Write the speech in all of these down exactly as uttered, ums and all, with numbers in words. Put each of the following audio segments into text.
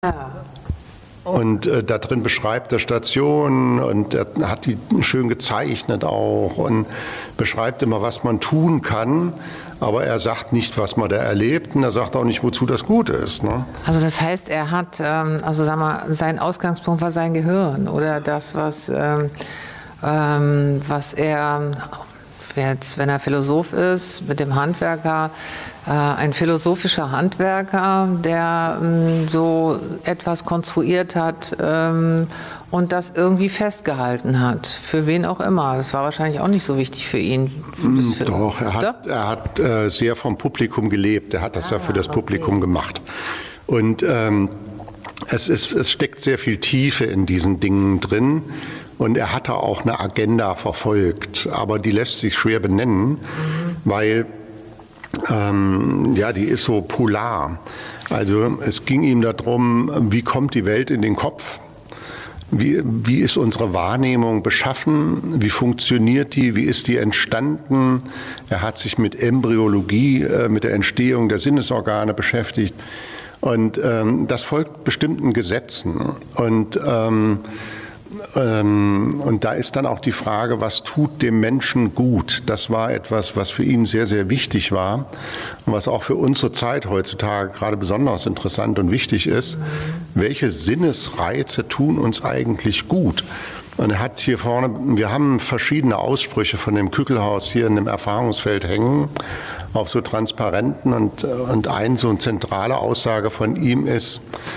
Ja. Und äh, da drin beschreibt er Stationen und er hat die schön gezeichnet auch und beschreibt immer, was man tun kann. Aber er sagt nicht, was man da erlebt, und er sagt auch nicht, wozu das gut ist. Ne? Also das heißt, er hat, ähm, also sag mal, sein Ausgangspunkt war sein Gehirn oder das, was, ähm, ähm, was er jetzt, wenn er Philosoph ist, mit dem Handwerker, äh, ein philosophischer Handwerker, der ähm, so etwas konstruiert hat ähm, und das irgendwie festgehalten hat, für wen auch immer. Das war wahrscheinlich auch nicht so wichtig für ihn. Für, Doch, er hat, er hat äh, sehr vom Publikum gelebt. Er hat das ah, ja für das okay. Publikum gemacht. Und ähm, es, ist, es steckt sehr viel Tiefe in diesen Dingen drin. Und er hatte auch eine Agenda verfolgt, aber die lässt sich schwer benennen, mhm. weil ähm, ja, die ist so polar. Also es ging ihm darum, wie kommt die Welt in den Kopf? Wie, wie ist unsere Wahrnehmung beschaffen? Wie funktioniert die? Wie ist die entstanden? Er hat sich mit Embryologie, äh, mit der Entstehung der Sinnesorgane beschäftigt. Und ähm, das folgt bestimmten Gesetzen. Und ähm, Ähm, und da ist dann auch die Frage, was tut dem Menschen gut? Das war etwas, was für ihn sehr, sehr wichtig war und was auch für unsere Zeit heutzutage gerade besonders interessant und wichtig ist. Welche Sinnesreize tun uns eigentlich gut? Und er hat hier vorne, wir haben verschiedene Aussprüche von dem Kückelhaus hier in dem Erfahrungsfeld hängen, auf so Transparenten, und, und eine so eine zentrale Aussage von ihm ist,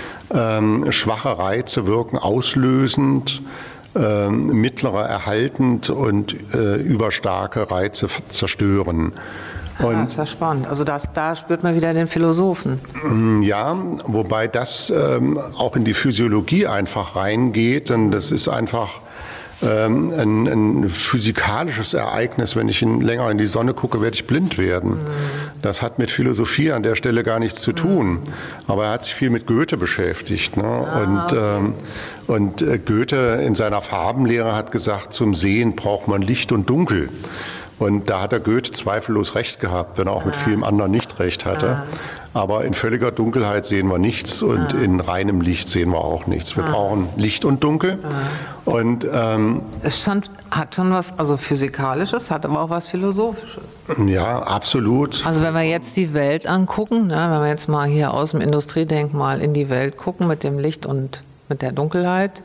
Ähm, schwache Reize wirken auslösend, ähm, mittlere erhaltend und äh, überstarke Reize zerstören. Und ja, das ist ja spannend. Also das, da spürt man wieder den Philosophen. Ja, wobei das ähm, auch in die Physiologie einfach reingeht, und das ist einfach ähm, ein, ein physikalisches Ereignis. Wenn ich in, länger in die Sonne gucke, werde ich blind werden. Mhm. Das hat mit Philosophie an der Stelle gar nichts zu tun. Mhm. Aber er hat sich viel mit Goethe beschäftigt. Ne? Ah, und okay. ähm, und äh, Goethe in seiner Farbenlehre hat gesagt, zum Sehen braucht man Licht und Dunkel. Und da hat der Goethe zweifellos recht gehabt, wenn er auch ah. mit vielem anderen nicht recht hatte. Ah. Aber in völliger Dunkelheit sehen wir nichts und ah. in reinem Licht sehen wir auch nichts. Wir ah. brauchen Licht und Dunkel. Ah. Und ähm, es schon, hat schon was, also Physikalisches, hat aber auch was Philosophisches. Ja, absolut. Also wenn wir jetzt die Welt angucken, ne, wenn wir jetzt mal hier aus dem Industriedenkmal in die Welt gucken mit dem Licht und mit der Dunkelheit,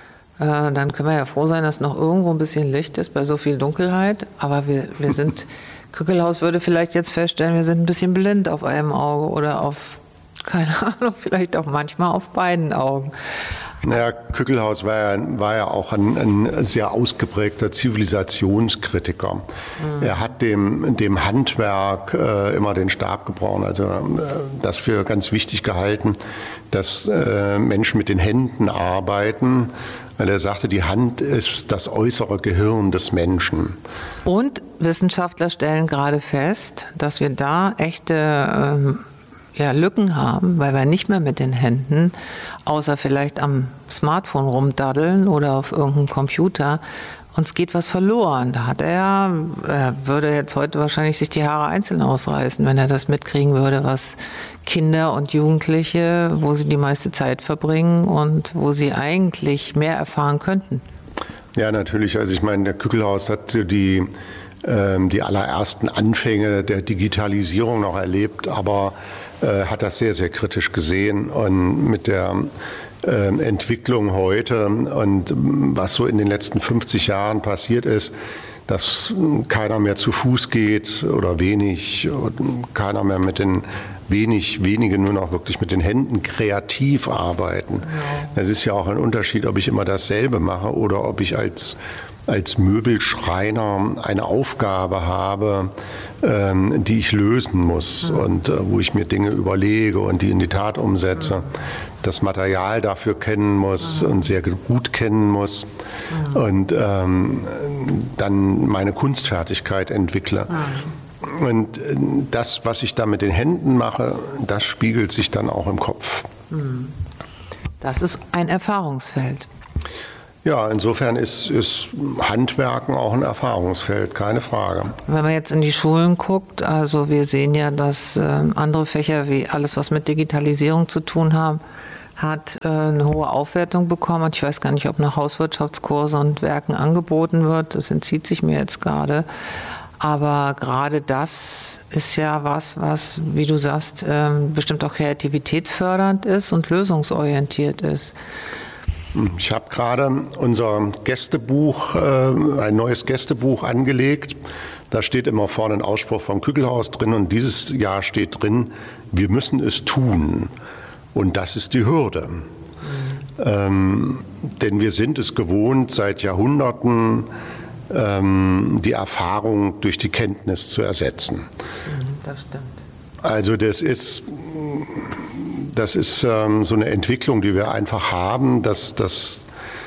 äh, dann können wir ja froh sein, dass noch irgendwo ein bisschen Licht ist bei so viel Dunkelheit. Aber wir, wir sind, Kückelhaus würde vielleicht jetzt feststellen, wir sind ein bisschen blind auf einem Auge oder auf, keine Ahnung, vielleicht auch manchmal auf beiden Augen. Naja, Kückelhaus war ja, war ja auch ein, ein sehr ausgeprägter Zivilisationskritiker. Mhm. Er hat dem, dem Handwerk äh, immer den Stab gebrochen, also äh, das für ganz wichtig gehalten, dass äh, Menschen mit den Händen arbeiten, weil er sagte, die Hand ist das äußere Gehirn des Menschen. Und Wissenschaftler stellen gerade fest, dass wir da echte ähm, ja, Lücken haben, weil wir nicht mehr mit den Händen, außer vielleicht am Smartphone rumdaddeln oder auf irgendeinem Computer, uns geht was verloren. Da hat er, er würde jetzt heute wahrscheinlich sich die Haare einzeln ausreißen, wenn er das mitkriegen würde, was Kinder und Jugendliche, wo sie die meiste Zeit verbringen und wo sie eigentlich mehr erfahren könnten. Ja, natürlich. Also ich meine, der Kückelhaus hat die, ähm, die allerersten Anfänge der Digitalisierung noch erlebt, aber äh, hat das sehr, sehr kritisch gesehen. Und mit der äh, Entwicklung heute und was so in den letzten fünfzig Jahren passiert ist, dass keiner mehr zu Fuß geht oder wenig, und keiner mehr mit den wenig, wenige nur noch wirklich mit den Händen kreativ arbeiten. Es ist ja auch ein Unterschied, ob ich immer dasselbe mache oder ob ich als als Möbelschreiner eine Aufgabe habe, ähm, die ich lösen muss, mhm. und äh, wo ich mir Dinge überlege und die in die Tat umsetze, mhm. das Material dafür kennen muss, mhm. und sehr gut kennen muss, mhm. und ähm, dann meine Kunstfertigkeit entwickle. Mhm. Und das, was ich da mit den Händen mache, das spiegelt sich dann auch im Kopf. Mhm. Das ist ein Erfahrungsfeld. Ja, insofern ist, ist Handwerken auch ein Erfahrungsfeld, keine Frage. Wenn man jetzt in die Schulen guckt, also wir sehen ja, dass äh, andere Fächer wie alles, was mit Digitalisierung zu tun haben, hat äh, eine hohe Aufwertung bekommen. Und ich weiß gar nicht, ob noch Hauswirtschaftskurse und Werken angeboten wird. Das entzieht sich mir jetzt gerade. Aber gerade das ist ja was, was, wie du sagst, äh, bestimmt auch kreativitätsfördernd ist und lösungsorientiert ist. Ich habe gerade unser Gästebuch, äh, ein neues Gästebuch angelegt. Da steht immer vorne ein Ausspruch vom Küchelhaus drin und dieses Jahr steht drin, wir müssen es tun. Und das ist die Hürde. Mhm. Ähm, denn wir sind es gewohnt, seit Jahrhunderten ähm, die Erfahrung durch die Kenntnis zu ersetzen. Mhm, das stimmt. Also das ist, das ist ähm, so eine Entwicklung, die wir einfach haben, dass das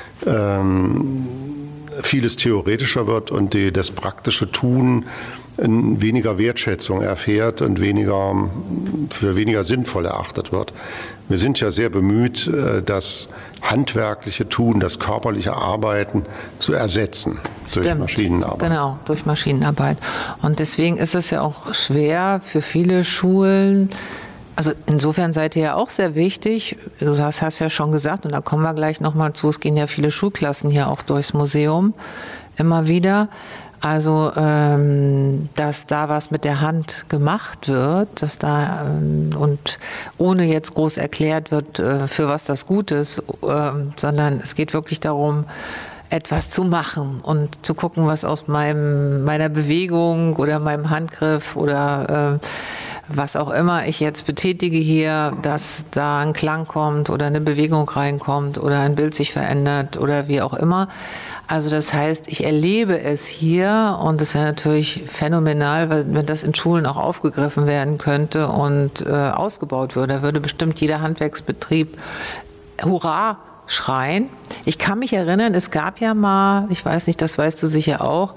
ähm, vieles theoretischer wird und die, das praktische Tun weniger Wertschätzung erfährt und weniger, für weniger sinnvoll erachtet wird. Wir sind ja sehr bemüht, das handwerkliche Tun, das körperliche Arbeiten zu ersetzen durch Stimmt. Maschinenarbeit. Genau, durch Maschinenarbeit. Und deswegen ist es ja auch schwer für viele Schulen. Also insofern seid ihr ja auch sehr wichtig. Du hast, hast ja schon gesagt, und da kommen wir gleich nochmal zu, es gehen ja viele Schulklassen hier auch durchs Museum immer wieder. Also, ähm, dass da was mit der Hand gemacht wird, dass da ähm, und ohne jetzt groß erklärt wird, äh, für was das gut ist, äh, sondern es geht wirklich darum, etwas zu machen und zu gucken, was aus meinem, meiner Bewegung oder meinem Handgriff oder äh, was auch immer ich jetzt betätige hier, dass da ein Klang kommt oder eine Bewegung reinkommt oder ein Bild sich verändert oder wie auch immer. Also das heißt, ich erlebe es hier und es wäre natürlich phänomenal, wenn das in Schulen auch aufgegriffen werden könnte und äh, ausgebaut würde. Da würde bestimmt jeder Handwerksbetrieb Hurra schreien. Ich kann mich erinnern, es gab ja mal, ich weiß nicht, das weißt du sicher auch,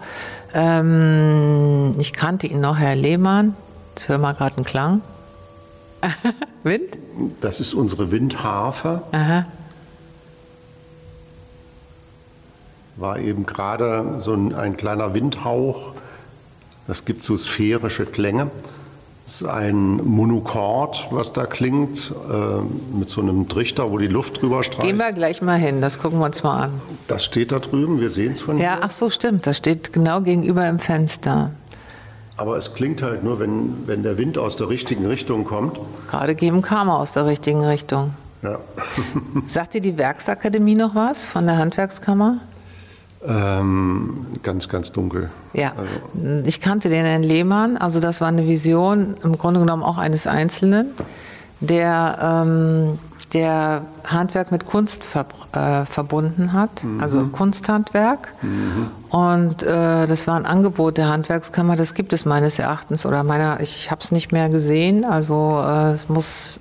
ähm, ich kannte ihn noch, Herr Lehmann. Jetzt hören wir gerade einen Klang. Wind? Das ist unsere Windharfe. Aha. War eben gerade so ein, ein kleiner Windhauch. Das gibt so sphärische Klänge. Das ist ein Monochord, was da klingt, äh, mit so einem Trichter, wo die Luft drüber streicht. Gehen wir gleich mal hin, das gucken wir uns mal an. Das steht da drüben, wir sehen es von hier. Ja, ach so, stimmt, das steht genau gegenüber im Fenster. Aber es klingt halt nur, wenn, wenn der Wind aus der richtigen Richtung kommt. Gerade geben kam er aus der richtigen Richtung. Ja. Sagt dir die Werksakademie noch was von der Handwerkskammer? Ähm, ganz, ganz dunkel. Ja, also. Ich kannte den Herrn Lehmann, also das war eine Vision im Grunde genommen auch eines Einzelnen, der, ähm, der Handwerk mit Kunst ver, äh, verbunden hat, mhm. also Kunsthandwerk. Mhm. Und äh, das war ein Angebot der Handwerkskammer, das gibt es meines Erachtens oder meiner, ich habe es nicht mehr gesehen, also äh, es muss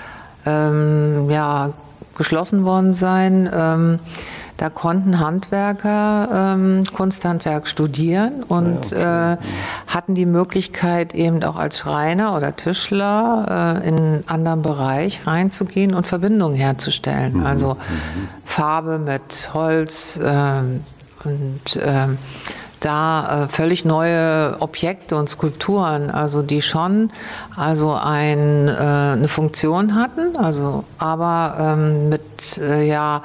ähm, ja, geschlossen worden sein. Ähm, Da konnten Handwerker ähm, Kunsthandwerk studieren und ja, okay. äh, hatten die Möglichkeit, eben auch als Schreiner oder Tischler äh, in einen anderen Bereich reinzugehen und Verbindungen herzustellen. Mhm. Also mhm. Farbe mit Holz äh, und äh, da äh, völlig neue Objekte und Skulpturen, also die schon also ein, äh, eine Funktion hatten, also aber ähm, mit äh, ja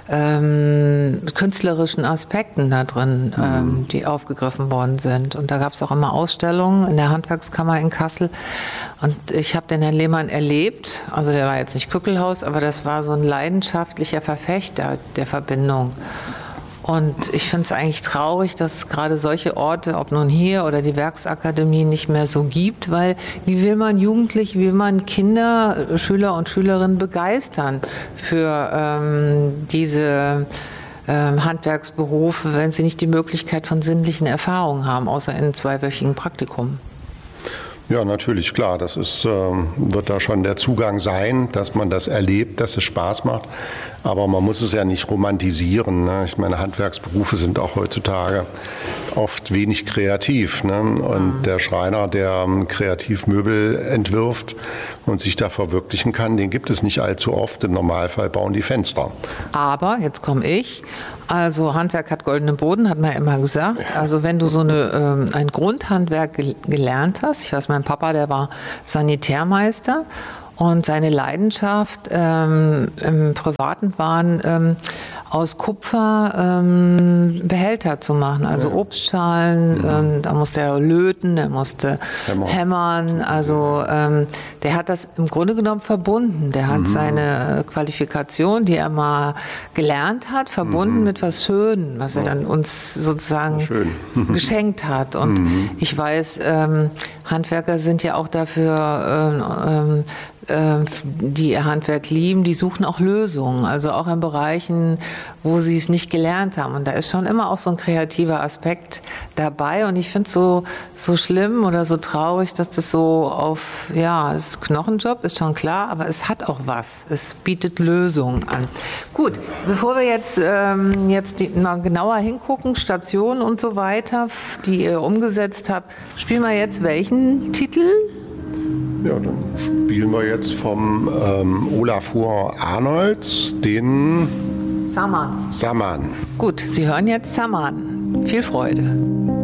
Ähm, künstlerischen Aspekten da drin, ähm, mhm. die aufgegriffen worden sind. Und da gab es auch immer Ausstellungen in der Handwerkskammer in Kassel. Und ich habe den Herrn Lehmann erlebt, also der war jetzt nicht Küchelhaus, aber das war so ein leidenschaftlicher Verfechter der Verbindung. Und ich finde es eigentlich traurig, dass es gerade solche Orte, ob nun hier oder die Werksakademie, nicht mehr so gibt, weil wie will man Jugendliche, wie will man Kinder, Schüler und Schülerinnen begeistern für ähm, diese ähm, Handwerksberufe, wenn sie nicht die Möglichkeit von sinnlichen Erfahrungen haben, außer in zweiwöchigen Praktikum? Ja, natürlich, klar. Das ist, äh, wird da schon der Zugang sein, dass man das erlebt, dass es Spaß macht. Aber man muss es ja nicht romantisieren. Ne? Ich meine, Handwerksberufe sind auch heutzutage oft wenig kreativ. Ne? Und der Schreiner, der ähm, kreativ Möbel entwirft und sich da verwirklichen kann, den gibt es nicht allzu oft. Im Normalfall bauen die Fenster. Aber, jetzt komme ich, also Handwerk hat goldenen Boden, hat man ja immer gesagt. Ja. Also wenn du so eine, ähm, ein Grundhandwerk gel- gelernt hast, ich weiß, mein Papa, der war Sanitärmeister, Und seine Leidenschaft ähm, im Privaten waren, ähm, aus Kupfer ähm, Behälter zu machen, also ja. Obstschalen, mhm. ähm, da musste er löten, er musste Hämmer. hämmern, also ähm, der hat das im Grunde genommen verbunden, der hat mhm. seine Qualifikation, die er mal gelernt hat, verbunden mhm. mit was Schönem, was er dann uns sozusagen geschenkt hat. Und mhm. ich weiß, ähm, Handwerker sind ja auch dafür ähm, ähm, die ihr Handwerk lieben, die suchen auch Lösungen, also auch in Bereichen, wo sie es nicht gelernt haben. Und da ist schon immer auch so ein kreativer Aspekt dabei. Und ich finde es so, so schlimm oder so traurig, dass das so auf, ja, es ist Knochenjob, ist schon klar, aber es hat auch was. Es bietet Lösungen an. Gut, bevor wir jetzt, ähm, jetzt die, mal genauer hingucken, Stationen und so weiter, die ihr umgesetzt habt, spielen wir jetzt welchen Titel? Ja, dann spielen wir jetzt vom ähm, Olafur Arnolds den Saman. Saman. Gut, Sie hören jetzt Saman. Viel Freude.